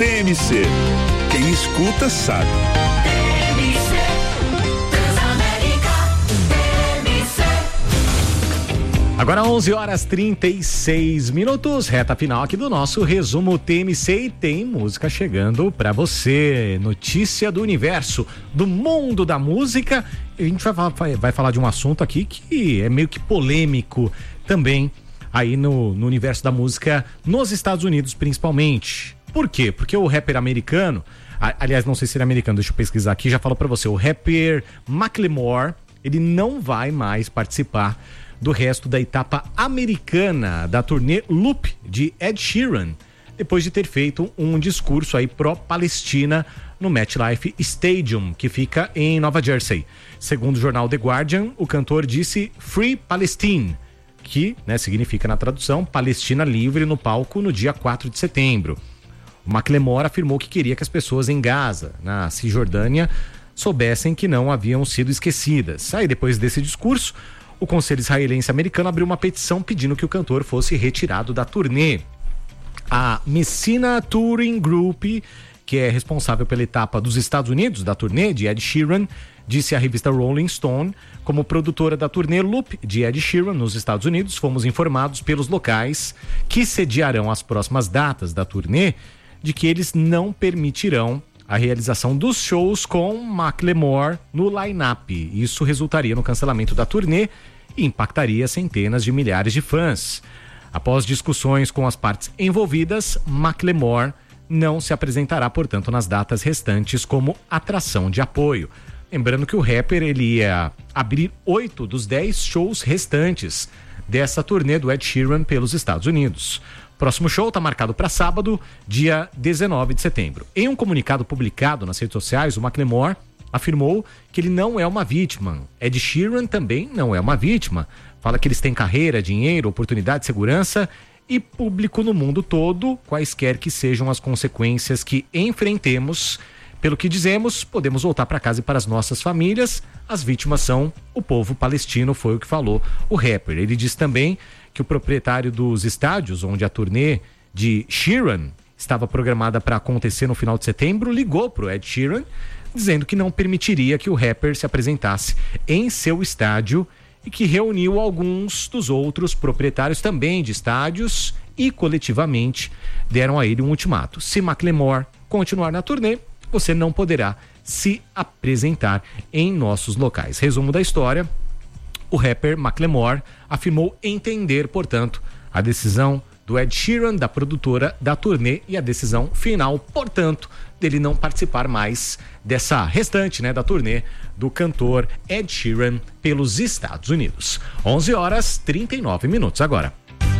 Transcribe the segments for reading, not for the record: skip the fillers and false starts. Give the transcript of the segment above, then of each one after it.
TMC. Quem escuta sabe. Agora 11h36, reta final aqui do nosso resumo TMC, e tem música chegando pra você, notícia do universo, do mundo da música. A gente vai falar de um assunto aqui que é meio que polêmico também aí no universo da música nos Estados Unidos, principalmente. Por quê? Porque o rapper americano, aliás, não sei se ele é americano, deixa eu pesquisar aqui, já falo pra você, o rapper Macklemore, ele não vai mais participar do resto da etapa americana da turnê Loop de Ed Sheeran, depois de ter feito um discurso aí pró-Palestina no MetLife Stadium, que fica em Nova Jersey. Segundo o jornal The Guardian, o cantor disse Free Palestine, que, significa na tradução Palestina livre, no palco no dia 4 de setembro. O Macklemore afirmou que queria que as pessoas em Gaza, na Cisjordânia, soubessem que não haviam sido esquecidas. Aí, depois desse discurso, o Conselho Israelense Americano abriu uma petição pedindo que o cantor fosse retirado da turnê. A Messina Touring Group, que é responsável pela etapa dos Estados Unidos da turnê de Ed Sheeran, disse à revista Rolling Stone, como produtora da turnê Loop de Ed Sheeran nos Estados Unidos, fomos informados pelos locais que sediarão as próximas datas da turnê de que eles não permitirão a realização dos shows com Macklemore no line-up. Isso resultaria no cancelamento da turnê e impactaria centenas de milhares de fãs. Após discussões com as partes envolvidas, Macklemore não se apresentará, portanto, nas datas restantes como atração de apoio. Lembrando que o rapper ele ia abrir 8 dos 10 shows restantes dessa turnê do Ed Sheeran pelos Estados Unidos. Próximo show está marcado para sábado, dia 19 de setembro. Em um comunicado publicado nas redes sociais, o Macklemore afirmou que ele não é uma vítima. Ed Sheeran também não é uma vítima. Fala que eles têm carreira, dinheiro, oportunidade, segurança e público no mundo todo, quaisquer que sejam as consequências que enfrentemos. Pelo que dizemos, podemos voltar para casa e para as nossas famílias. As vítimas são o povo palestino, foi o que falou o rapper. Ele disse também que o proprietário dos estádios, onde a turnê de Sheeran estava programada para acontecer no final de setembro, ligou para o Ed Sheeran, dizendo que não permitiria que o rapper se apresentasse em seu estádio e que reuniu alguns dos outros proprietários também de estádios e coletivamente deram a ele um ultimato. Se Macklemore continuar na turnê, você não poderá se apresentar em nossos locais. Resumo da história: o rapper Macklemore afirmou entender, portanto, a decisão do Ed Sheeran, da produtora da turnê, e a decisão final, portanto, dele não participar mais dessa restante, da turnê do cantor Ed Sheeran pelos Estados Unidos. 11h39 agora.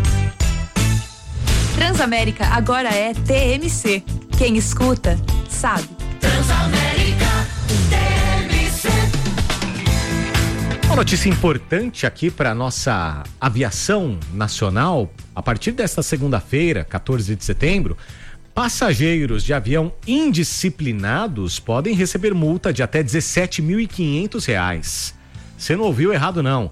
Transamérica agora é TMC. Quem escuta, sabe. Transamérica TMC. Uma notícia importante aqui para nossa aviação nacional. A partir desta segunda-feira, 14 de setembro, passageiros de avião indisciplinados podem receber multa de até R$17.500. Você não ouviu errado, não.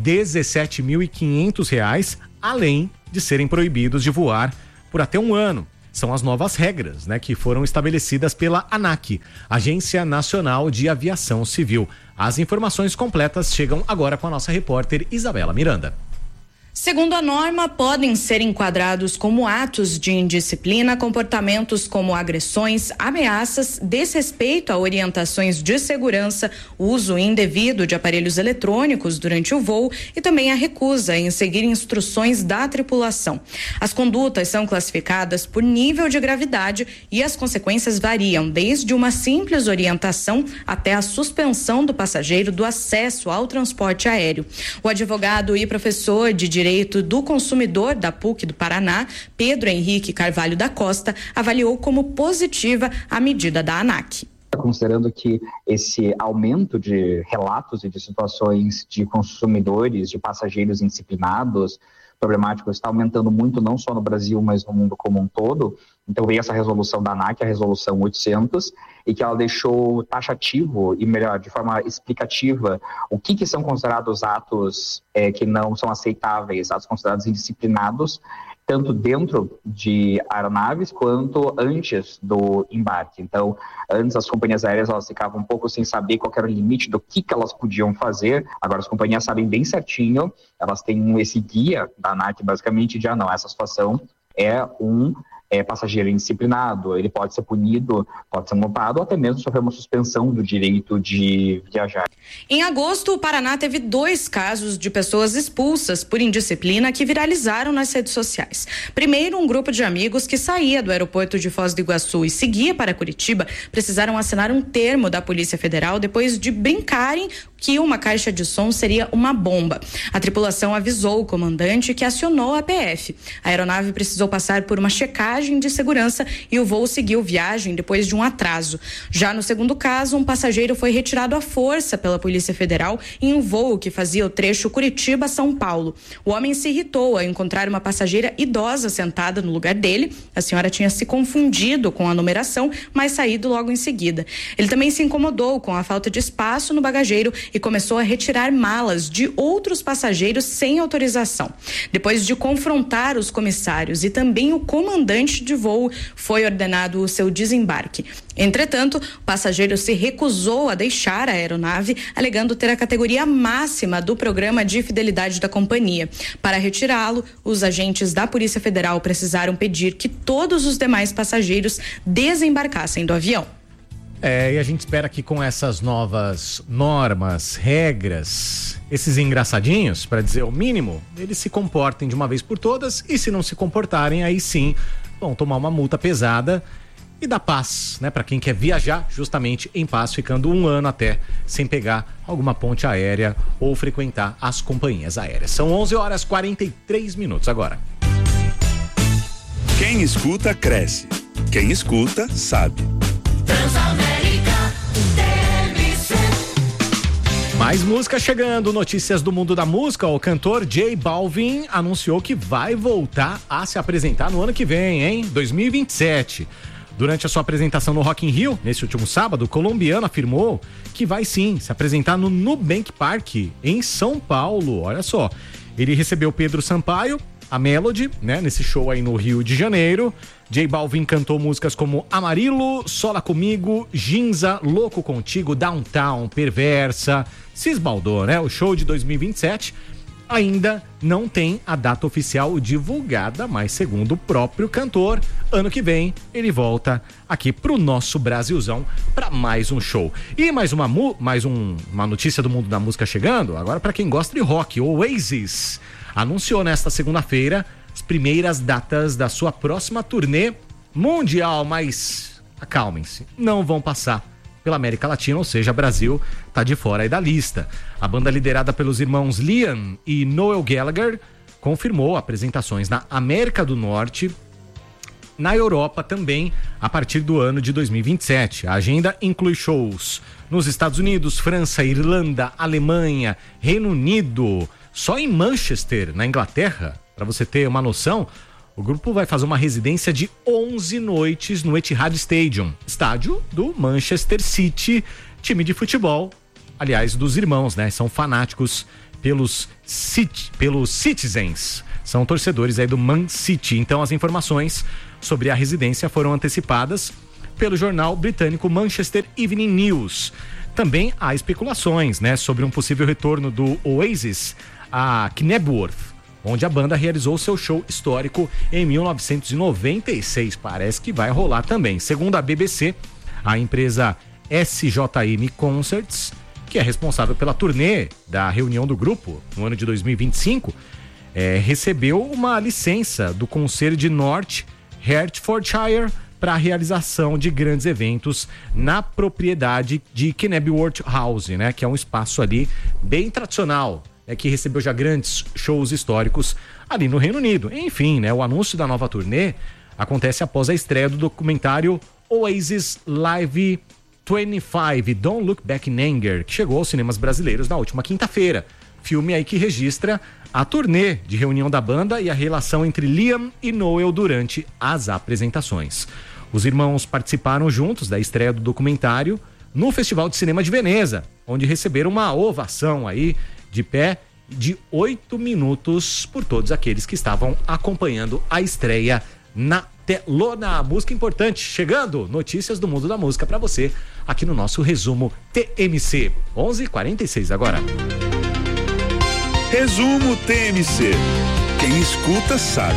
R$17.500, além de serem proibidos de voar por até um ano. São as novas regras, que foram estabelecidas pela ANAC, Agência Nacional de Aviação Civil. As informações completas chegam agora com a nossa repórter Isabela Miranda. Segundo a norma, podem ser enquadrados como atos de indisciplina comportamentos como agressões, ameaças, desrespeito a orientações de segurança, uso indevido de aparelhos eletrônicos durante o voo e também a recusa em seguir instruções da tripulação. As condutas são classificadas por nível de gravidade e as consequências variam desde uma simples orientação até a suspensão do passageiro do acesso ao transporte aéreo. O advogado e professor de Direito do Consumidor da PUC do Paraná, Pedro Henrique Carvalho da Costa, avaliou como positiva a medida da ANAC. Considerando que esse aumento de relatos e de situações de consumidores, de passageiros indisciplinados, problemáticos, está aumentando muito não só no Brasil, mas no mundo como um todo. Então veio essa resolução da ANAC, a resolução 800, e que ela deixou taxativo e melhor, de forma explicativa, o que são considerados atos que não são aceitáveis, atos considerados indisciplinados, tanto dentro de aeronaves quanto antes do embarque. Então, antes as companhias aéreas elas ficavam um pouco sem saber qual era o limite do que elas podiam fazer. Agora as companhias sabem bem certinho, elas têm esse guia da ANAC basicamente de, não, essa situação é um passageiro indisciplinado, ele pode ser punido, pode ser multado ou até mesmo sofrer uma suspensão do direito de viajar. Em agosto, o Paraná teve 2 casos de pessoas expulsas por indisciplina que viralizaram nas redes sociais. Primeiro, um grupo de amigos que saía do aeroporto de Foz do Iguaçu e seguia para Curitiba precisaram assinar um termo da Polícia Federal depois de brincarem que uma caixa de som seria uma bomba. A tripulação avisou o comandante que acionou a PF. A aeronave precisou passar por uma checagem de segurança e o voo seguiu viagem depois de um atraso. Já no segundo caso, um passageiro foi retirado à força pela Polícia Federal em um voo que fazia o trecho Curitiba-São Paulo. O homem se irritou ao encontrar uma passageira idosa sentada no lugar dele. A senhora tinha se confundido com a numeração, mas saído logo em seguida. Ele também se incomodou com a falta de espaço no bagageiro e começou a retirar malas de outros passageiros sem autorização. Depois de confrontar os comissários e também o comandante de voo, foi ordenado o seu desembarque. Entretanto, o passageiro se recusou a deixar a aeronave, alegando ter a categoria máxima do programa de fidelidade da companhia. Para retirá-lo, os agentes da Polícia Federal precisaram pedir que todos os demais passageiros desembarcassem do avião. E a gente espera que com essas novas normas, regras, esses engraçadinhos, para dizer o mínimo, eles se comportem de uma vez por todas, e se não se comportarem, aí sim vão tomar uma multa pesada e dar paz, né, para quem quer viajar justamente em paz, ficando 1 ano até sem pegar alguma ponte aérea ou frequentar as companhias aéreas. São 11h43 agora. Quem escuta, cresce. Quem escuta, sabe. Transamérica TMC. Mais música chegando, notícias do mundo da música. O cantor J Balvin anunciou que vai voltar a se apresentar no ano que vem, hein? 2027. Durante a sua apresentação no Rock in Rio, nesse último sábado, o colombiano afirmou que vai sim se apresentar no Nubank Park, em São Paulo. Olha só, ele recebeu Pedro Sampaio, a Melody, né, nesse show aí no Rio de Janeiro. J Balvin cantou músicas como Amarillo, Sola Comigo, Ginza, Louco Contigo, Downtown, Perversa, se esbaldou, né? O show de 2027 ainda não tem a data oficial divulgada, mas segundo o próprio cantor, ano que vem ele volta aqui pro nosso Brasilzão para mais um show. E mais uma notícia do mundo da música chegando, agora para quem gosta de rock. O Oasis anunciou nesta segunda-feira as primeiras datas da sua próxima turnê mundial, mas acalmem-se, não vão passar pela América Latina, ou seja, Brasil tá de fora aí da lista. A banda liderada pelos irmãos Liam e Noel Gallagher confirmou apresentações na América do Norte, na Europa também, a partir do ano de 2027. A agenda inclui shows nos Estados Unidos, França, Irlanda, Alemanha, Reino Unido. Só em Manchester, na Inglaterra, para você ter uma noção, o grupo vai fazer uma residência de 11 noites no Etihad Stadium, estádio do Manchester City, time de futebol, aliás, dos irmãos, né? São fanáticos pelos Citizens, são torcedores aí do Man City. Então as informações sobre a residência foram antecipadas pelo jornal britânico Manchester Evening News. Também há especulações, né, sobre um possível retorno do Oasis a Knebworth, onde a banda realizou seu show histórico em 1996. Parece que vai rolar também. Segundo a BBC, a empresa SJM Concerts, que é responsável pela turnê da reunião do grupo no ano de 2025, recebeu uma licença do Conselho de North Hertfordshire para a realização de grandes eventos na propriedade de Knebworth House, né, que é um espaço ali bem tradicional, que recebeu já grandes shows históricos ali no Reino Unido. Enfim, né, o anúncio da nova turnê acontece após a estreia do documentário Oasis Live 25, Don't Look Back in Anger, que chegou aos cinemas brasileiros na última quinta-feira. Filme aí que registra a turnê de reunião da banda e a relação entre Liam e Noel durante as apresentações. Os irmãos participaram juntos da estreia do documentário no Festival de Cinema de Veneza, onde receberam uma ovação aí de pé de 8 minutos por todos aqueles que estavam acompanhando a estreia na telona. Música importante chegando, notícias do mundo da música para você aqui no nosso resumo TMC. 11h46 agora. Resumo TMC. Quem escuta sabe.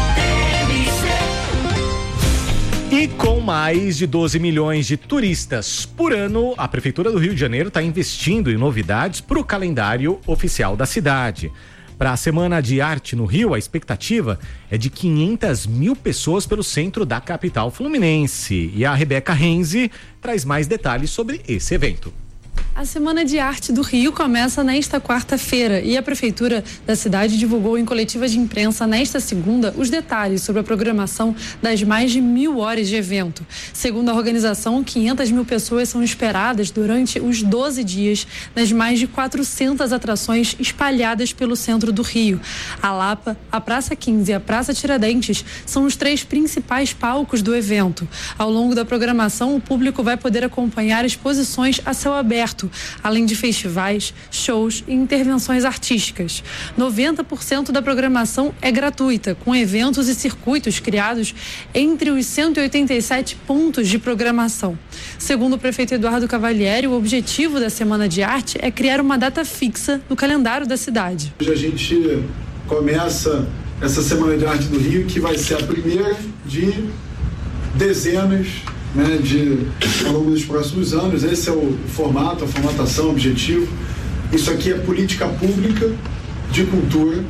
E com mais de 12 milhões de turistas por ano, a Prefeitura do Rio de Janeiro está investindo em novidades para o calendário oficial da cidade. Para a Semana de Arte no Rio, a expectativa é de 500 mil pessoas pelo centro da capital fluminense. E a Rebeca Renzi traz mais detalhes sobre esse evento. A Semana de Arte do Rio começa nesta quarta-feira e a Prefeitura da cidade divulgou em coletiva de imprensa nesta segunda os detalhes sobre a programação das mais de 1.000 horas de evento. Segundo a organização, 500 mil pessoas são esperadas durante os 12 dias nas mais de 400 atrações espalhadas pelo centro do Rio. A Lapa, a Praça 15 e a Praça Tiradentes são os 3 principais palcos do evento. Ao longo da programação, o público vai poder acompanhar exposições a céu aberto, além de festivais, shows e intervenções artísticas. 90% da programação é gratuita, com eventos e circuitos criados entre os 187 pontos de programação. Segundo o prefeito Eduardo Cavalieri, o objetivo da Semana de Arte é criar uma data fixa no calendário da cidade. Hoje a gente começa essa Semana de Arte do Rio, que vai ser a primeira de dezenas, ao longo dos próximos anos. Esse é o formato, a formatação, o objetivo. Isso aqui é política pública de cultura,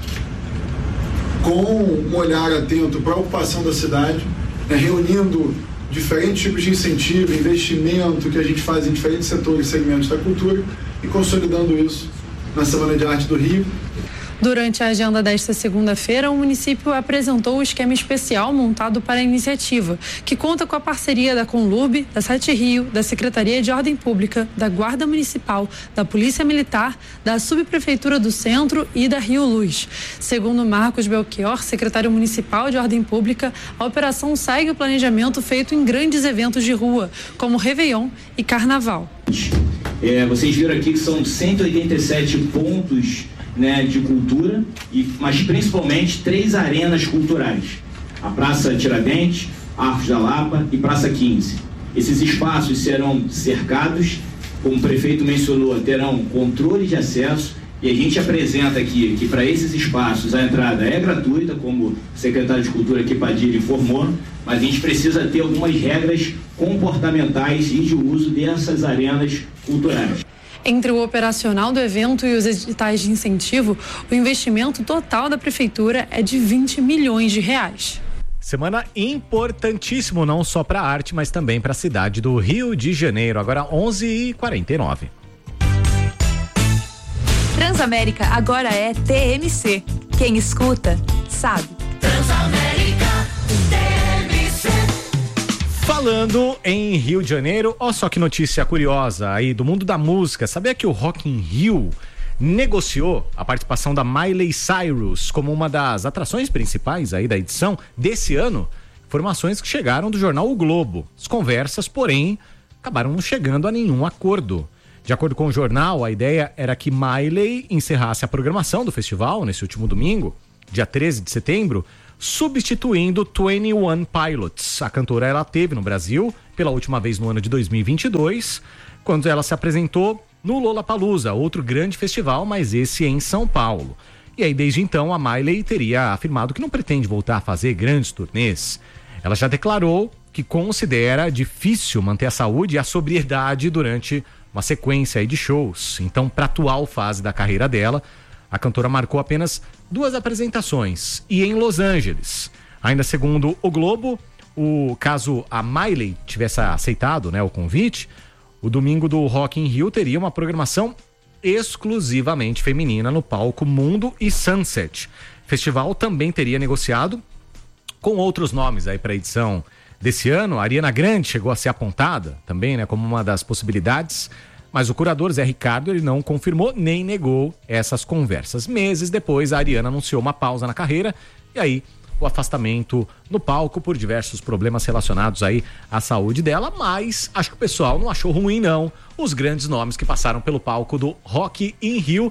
com um olhar atento para a ocupação da cidade, reunindo diferentes tipos de incentivo, investimento que a gente faz em diferentes setores e segmentos da cultura e consolidando isso na Semana de Arte do Rio. Durante a agenda desta segunda-feira, o município apresentou o esquema especial montado para a iniciativa, que conta com a parceria da Conlurb, da Sete Rio, da Secretaria de Ordem Pública, da Guarda Municipal, da Polícia Militar, da Subprefeitura do Centro e da Rio Luz. Segundo Marcos Belchior, secretário municipal de Ordem Pública, a operação segue o planejamento feito em grandes eventos de rua, como Réveillon e Carnaval. Vocês viram aqui que são 187 pontos de cultura, mas principalmente 3 arenas culturais: a Praça Tiradentes, Arcos da Lapa e Praça 15. Esses espaços serão cercados, como o prefeito mencionou, terão controle de acesso, e a gente apresenta aqui que para esses espaços a entrada é gratuita, como o secretário de Cultura aqui, Padilha, informou, mas a gente precisa ter algumas regras comportamentais e de uso dessas arenas culturais. Entre o operacional do evento e os editais de incentivo, o investimento total da Prefeitura é de 20 milhões de reais. Semana importantíssimo, não só para a arte, mas também para a cidade do Rio de Janeiro. Agora 11h49. Transamérica agora é TMC. Quem escuta, sabe. Transamérica TMC. Falando em Rio de Janeiro, olha só que notícia curiosa aí do mundo da música. Sabia que o Rock in Rio negociou a participação da Miley Cyrus como uma das atrações principais aí da edição desse ano? Informações que chegaram do jornal O Globo. As conversas, porém, acabaram não chegando a nenhum acordo. De acordo com o jornal, a ideia era que Miley encerrasse a programação do festival nesse último domingo, dia 13 de setembro, substituindo 21 Pilots. A cantora ela teve no Brasil pela última vez no ano de 2022, quando ela se apresentou no Lollapalooza, outro grande festival, mas esse em São Paulo. E aí desde então a Miley teria afirmado que não pretende voltar a fazer grandes turnês. Ela já declarou que considera difícil manter a saúde e a sobriedade durante uma sequência aí de shows. Então, para a atual fase da carreira dela, a cantora marcou apenas 2 apresentações e em Los Angeles. Ainda segundo o Globo, caso a Miley tivesse aceitado, o convite, o domingo do Rock in Rio teria uma programação exclusivamente feminina no palco Mundo e Sunset. O festival também teria negociado com outros nomes aí para a edição desse ano. A Ariana Grande chegou a ser apontada também, como uma das possibilidades. Mas o curador Zé Ricardo ele não confirmou nem negou essas conversas. Meses depois, a Ariana anunciou uma pausa na carreira e aí o afastamento no palco por diversos problemas relacionados aí à saúde dela, mas acho que o pessoal não achou ruim não, os grandes nomes que passaram pelo palco do Rock in Rio,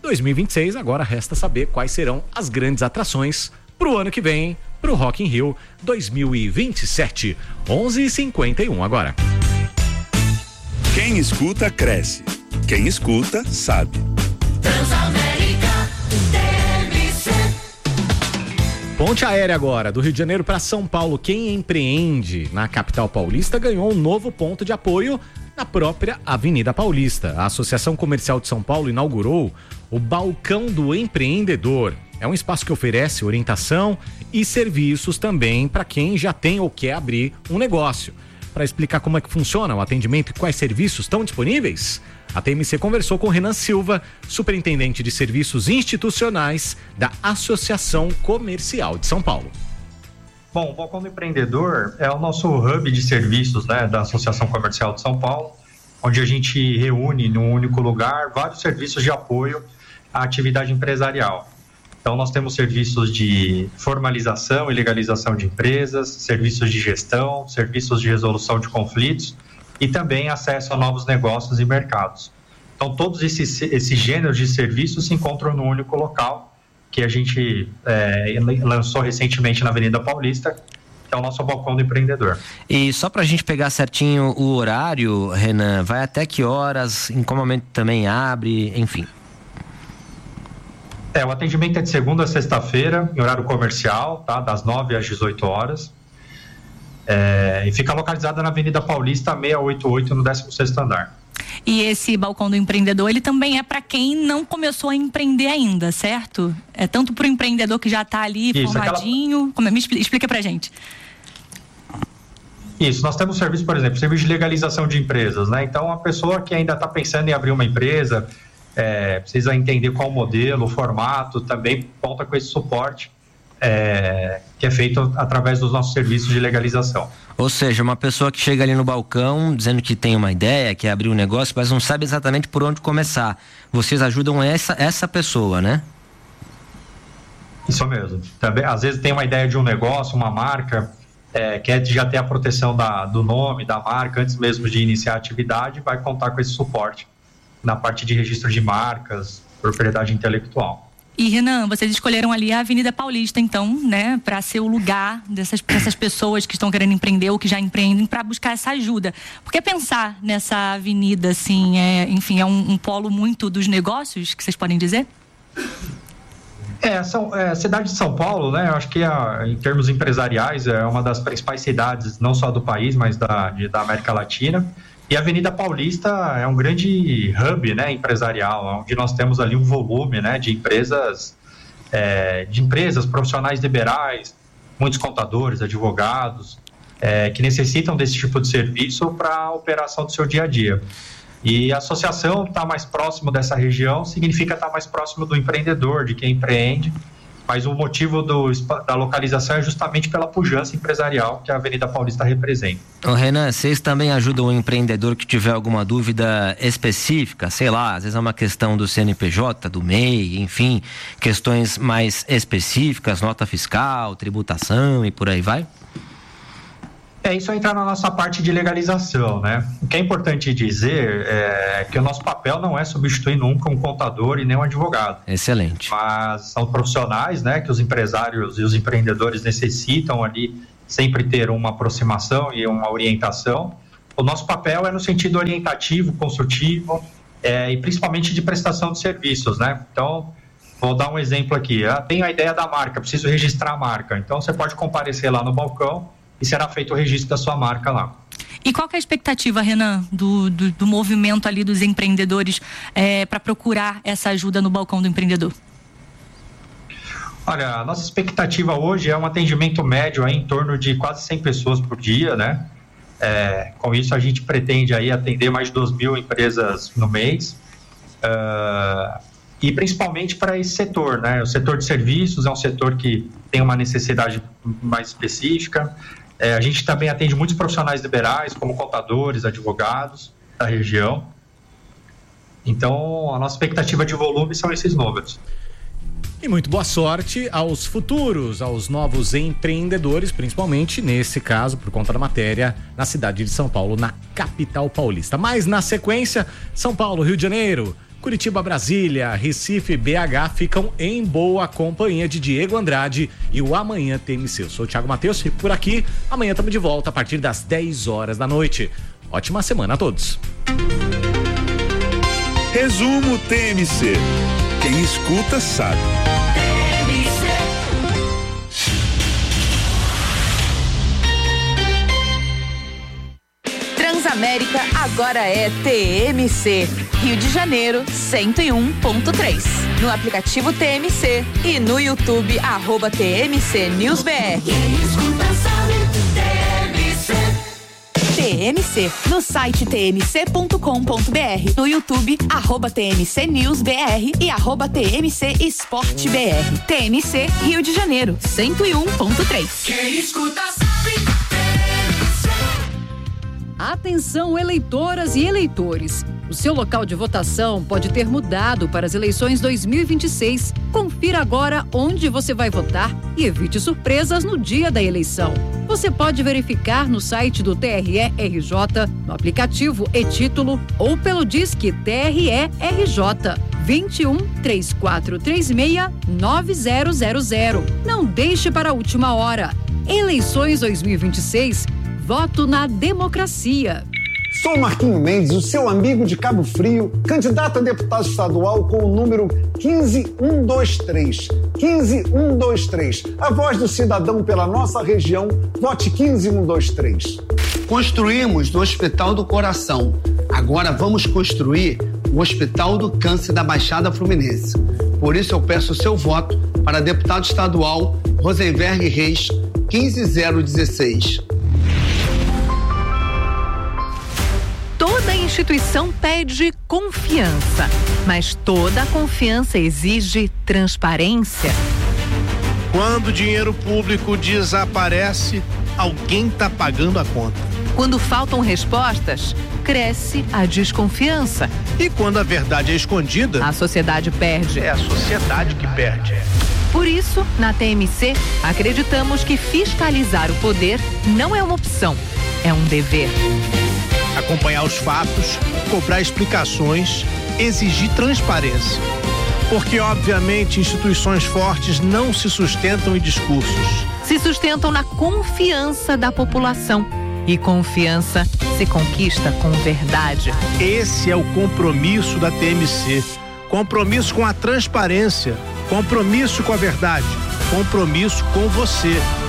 2026. Agora resta saber quais serão as grandes atrações pro ano que vem, pro Rock in Rio 2027. 11h51 agora. Quem escuta, cresce. Quem escuta, sabe. Transamérica TMC. Ponte aérea agora, do Rio de Janeiro para São Paulo. Quem empreende na capital paulista ganhou um novo ponto de apoio na própria Avenida Paulista. A Associação Comercial de São Paulo inaugurou o Balcão do Empreendedor. É um espaço que oferece orientação e serviços também para quem já tem ou quer abrir um negócio. Para explicar como é que funciona o atendimento e quais serviços estão disponíveis, a TMC conversou com Renan Silva, superintendente de serviços institucionais da Associação Comercial de São Paulo. Bom, o Balcão do Empreendedor é o nosso hub de serviços, né, da Associação Comercial de São Paulo, onde a gente reúne num único lugar vários serviços de apoio à atividade empresarial. Então, nós temos serviços de formalização e legalização de empresas, serviços de gestão, serviços de resolução de conflitos e também acesso a novos negócios e mercados. Então, todos esses gêneros de serviços se encontram num único local, que a gente lançou recentemente na Avenida Paulista, que é o nosso Balcão do Empreendedor. E só para a gente pegar certinho o horário, Renan, vai até que horas, em qual momento também abre, enfim... O atendimento é de segunda a sexta-feira, em horário comercial, tá? Das 9 às 18 horas. E fica localizada na Avenida Paulista, 688, no 16º andar. E esse Balcão do Empreendedor, ele também é para quem não começou a empreender ainda, certo? É tanto para o empreendedor que já está ali formadinho. Explica pra gente. Isso, nós temos serviço, por exemplo, serviço de legalização de empresas, né? Então, a pessoa que ainda está pensando em abrir uma empresa... precisa entender qual o modelo, o formato, também conta com esse suporte que é feito através dos nossos serviços de legalização. Ou seja, uma pessoa que chega ali no balcão dizendo que tem uma ideia, quer abrir um negócio, mas não sabe exatamente por onde começar. Vocês ajudam essa pessoa, né? Isso mesmo. Também, às vezes tem uma ideia de um negócio, uma marca, quer já ter a proteção do nome, da marca, antes mesmo de iniciar a atividade, vai contar com esse suporte na parte de registro de marcas, propriedade intelectual. E, Renan, vocês escolheram ali a Avenida Paulista, então, né, para ser o lugar dessas pessoas que estão querendo empreender ou que já empreendem, para buscar essa ajuda. Porque pensar nessa avenida, assim, é um polo muito dos negócios, que vocês podem dizer? A cidade de São Paulo, né, eu acho que em termos empresariais é uma das principais cidades, não só do país, mas da América Latina. E a Avenida Paulista é um grande hub, né, empresarial, onde nós temos ali um volume, né, de empresas profissionais liberais, muitos contadores, advogados, que necessitam desse tipo de serviço para a operação do seu dia a dia. E a associação estar mais próximo dessa região significa estar mais próximo do empreendedor, de quem empreende, mas o motivo da localização é justamente pela pujança empresarial que a Avenida Paulista representa. Renan, vocês também ajudam o empreendedor que tiver alguma dúvida específica, sei lá, às vezes é uma questão do CNPJ, do MEI, enfim, questões mais específicas, nota fiscal, tributação e por aí vai? Isso é entrar na nossa parte de legalização, né? O que é importante dizer é que o nosso papel não é substituir nunca um contador e nem um advogado. Excelente. Mas são profissionais, né, que os empresários e os empreendedores necessitam ali sempre ter uma aproximação e uma orientação. O nosso papel é no sentido orientativo, consultivo e principalmente de prestação de serviços, né? Então, vou dar um exemplo aqui. Tenho a ideia da marca, preciso registrar a marca. Então, você pode comparecer lá no balcão e será feito o registro da sua marca lá. E qual que é a expectativa, Renan, do movimento ali dos empreendedores para procurar essa ajuda no Balcão do Empreendedor? Olha, a nossa expectativa hoje é um atendimento médio aí em torno de quase 100 pessoas por dia, né? Com isso a gente pretende aí atender mais de 2.000 empresas no mês. E principalmente para esse setor, né? O setor de serviços é um setor que tem uma necessidade mais específica. A gente também atende muitos profissionais liberais, como contadores, advogados da região. Então, a nossa expectativa de volume são esses números. E muito boa sorte aos futuros, aos novos empreendedores, principalmente nesse caso, por conta da matéria, na cidade de São Paulo, na capital paulista. Mas na sequência, São Paulo, Rio de Janeiro, Curitiba, Brasília, Recife, BH ficam em boa companhia de Diego Andrade e o Amanhã TMC. Eu sou o Thiago Matheus e por aqui, amanhã estamos de volta a partir das 10 horas da noite. Ótima semana a todos. Resumo TMC. Quem escuta sabe. Transamérica agora é TMC. Rio de Janeiro, 101.3. No aplicativo TMC e no YouTube, @TMC News BR. Quem escuta sabe, TMC. TMC, no site tmc.com.br, no YouTube, @TMC News BR e @TMC Esporte BR. TMC Rio de Janeiro, 101.3. Quem escuta sabe, TMC. Atenção, eleitoras e eleitores. O seu local de votação pode ter mudado para as eleições 2026. Confira agora onde você vai votar e evite surpresas no dia da eleição. Você pode verificar no site do TRE-RJ, no aplicativo e-Título ou pelo Disque TRE-RJ 21 3436 9000. Não deixe para a última hora. Eleições 2026. Voto na democracia. Sou Marquinho Mendes, o seu amigo de Cabo Frio, candidato a deputado estadual com o número 15123. 15123. A voz do cidadão pela nossa região, vote 15123. Construímos no Hospital do Coração. Agora vamos construir o Hospital do Câncer da Baixada Fluminense. Por isso eu peço o seu voto para deputado estadual Rosenberg Reis, 15016. Toda instituição pede confiança, mas toda confiança exige transparência. Quando o dinheiro público desaparece, alguém está pagando a conta. Quando faltam respostas, cresce a desconfiança. E quando a verdade é escondida, a sociedade perde. É a sociedade que perde. Por isso, na TMC, acreditamos que fiscalizar o poder não é uma opção, é um dever. Acompanhar os fatos, cobrar explicações, exigir transparência. Porque, obviamente, instituições fortes não se sustentam em discursos. Se sustentam na confiança da população. E confiança se conquista com verdade. Esse é o compromisso da TMC. Compromisso com a transparência. Compromisso com a verdade. Compromisso com você.